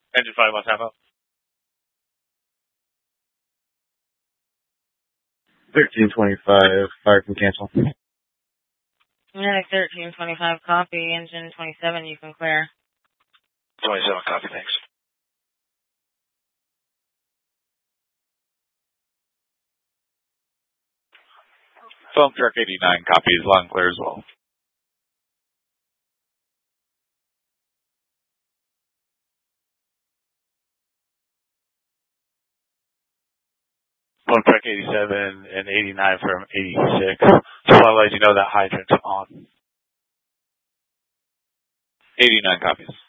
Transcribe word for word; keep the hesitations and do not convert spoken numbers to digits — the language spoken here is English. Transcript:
Engine five one half out. thirteen twenty-five, fire can cancel. Medic thirteen twenty-five, copy. Engine twenty-seven, you can clear. twenty-seven, copy, thanks. Foam truck eighty-nine, copy, is long clear as well. Foam truck eighty-seven and eighty-nine from eighty-six. Just want to let you know that hydrant's on. eighty-nine copies.